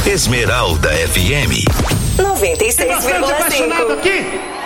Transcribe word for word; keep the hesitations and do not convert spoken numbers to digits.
Esmeralda F M noventa e seis vírgula cinco. Aqui.